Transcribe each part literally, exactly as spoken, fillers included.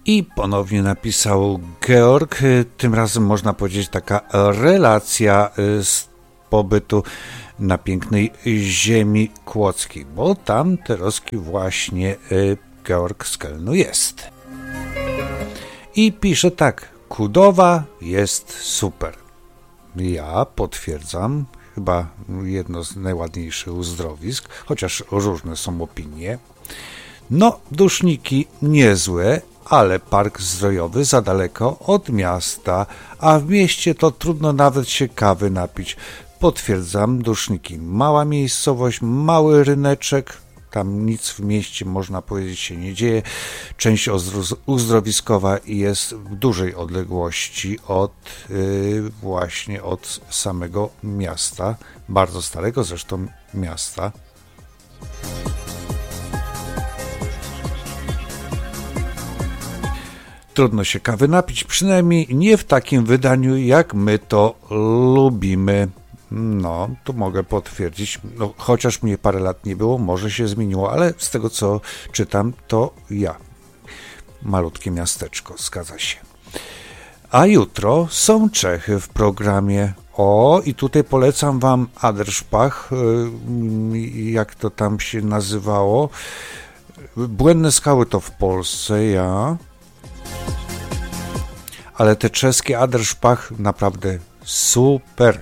I ponownie napisał Georg, tym razem można powiedzieć taka relacja z pobytu na pięknej ziemi kłodzkiej, bo tam Teroski właśnie Georg z Kelnu jest. I pisze tak: Kudowa jest super. Ja potwierdzam, chyba jedno z najładniejszych uzdrowisk, chociaż różne są opinie. No, duszniki niezłe, ale park zdrojowy za daleko od miasta, a w mieście to trudno nawet się kawy napić. Potwierdzam, duszniki. Mała miejscowość, mały ryneczek, tam nic w mieście, można powiedzieć, się nie dzieje. Część uzdrowiskowa jest w dużej odległości od yy, właśnie od samego miasta, bardzo starego zresztą miasta. Trudno się kawy napić, przynajmniej nie w takim wydaniu, jak my to lubimy. No, tu mogę potwierdzić, no, chociaż mnie parę lat nie było, może się zmieniło, ale z tego co czytam, to ja. Malutkie miasteczko, zgadza się. A jutro są Czechy w programie. O, i tutaj polecam wam Aderszpach, jak to tam się nazywało. Błędne skały to w Polsce, ja. Ale te czeskie Aderszpach naprawdę super.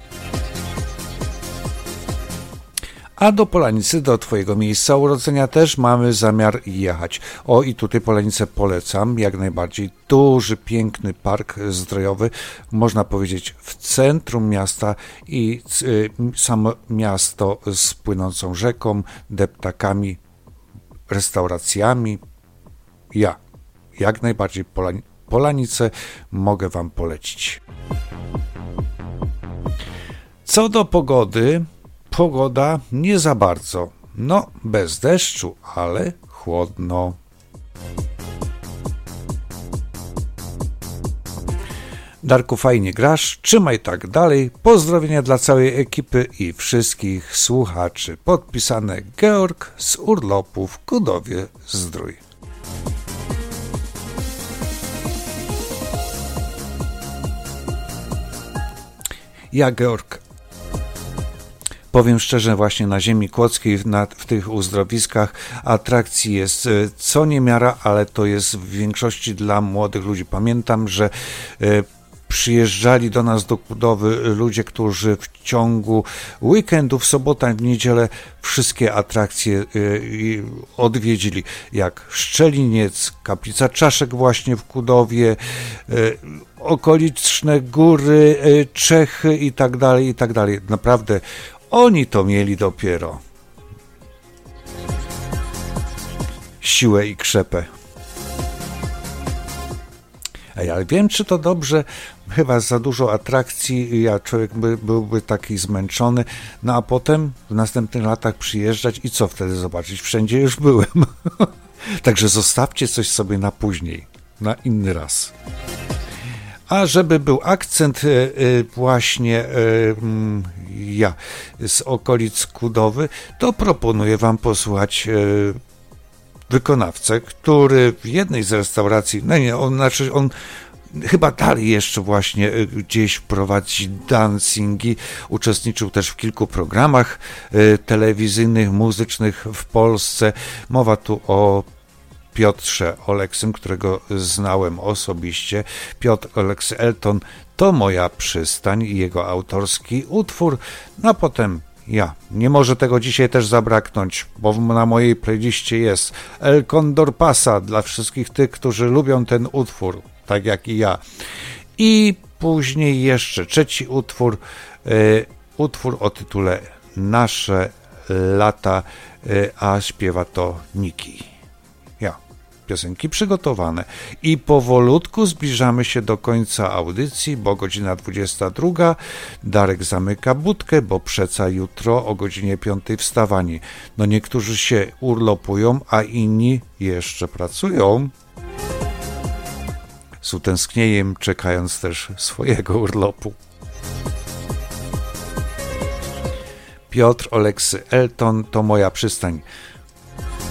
A do Polanicy, do twojego miejsca urodzenia też mamy zamiar jechać. O, i tutaj Polanicę polecam, jak najbardziej. Duży, piękny park zdrojowy, można powiedzieć w centrum miasta i y, samo miasto z płynącą rzeką, deptakami, restauracjami. Ja, jak najbardziej Polani- Polanicę mogę wam polecić. Co do pogody, pogoda nie za bardzo. No, bez deszczu, ale chłodno. Darku, fajnie grasz, trzymaj tak dalej. Pozdrowienia dla całej ekipy i wszystkich słuchaczy. Podpisane Georg z urlopu w Kudowie Zdrój. Ja, Georg, powiem szczerze, właśnie na ziemi kłodzkiej, na, w tych uzdrowiskach atrakcji jest co niemiara, ale to jest w większości dla młodych ludzi. Pamiętam, że y, przyjeżdżali do nas do Kudowy ludzie, którzy w ciągu weekendu, w sobotę, w niedzielę wszystkie atrakcje y, odwiedzili, jak Szczeliniec, Kaplica Czaszek właśnie w Kudowie, y, okoliczne góry, y, Czechy i tak dalej, i tak dalej. Naprawdę oni to mieli dopiero. Siłę i krzepę. A ja wiem, czy to dobrze, chyba za dużo atrakcji, ja człowiek by, byłby taki zmęczony, no a potem w następnych latach przyjeżdżać i co wtedy zobaczyć? Wszędzie już byłem. Także zostawcie coś sobie na później, na inny raz. A żeby był akcent y, właśnie y, ja z okolic Kudowy, to proponuję wam posłuchać y, wykonawcę, który w jednej z restauracji, no nie, on, znaczy on chyba dalej jeszcze właśnie gdzieś prowadzi dancingi, uczestniczył też w kilku programach y, telewizyjnych, muzycznych w Polsce. Mowa tu o Piotrze Oleksym, którego znałem osobiście. Piotr Oleksy Elton to moja przystań i jego autorski utwór, no a potem ja. Nie może tego dzisiaj też zabraknąć, bo na mojej playliście jest El Condor Pasa dla wszystkich tych, którzy lubią ten utwór, tak jak i ja. I później jeszcze trzeci utwór, y, utwór o tytule Nasze lata, y, a śpiewa to Niki. Piosenki przygotowane i powolutku zbliżamy się do końca audycji, bo godzina dwudziesta druga, Darek zamyka budkę, bo przeca jutro o godzinie piątej wstawanie. No niektórzy się urlopują, a inni jeszcze pracują z utęsknieniem, czekając też swojego urlopu. Piotr Oleksy Elton to moja przystań.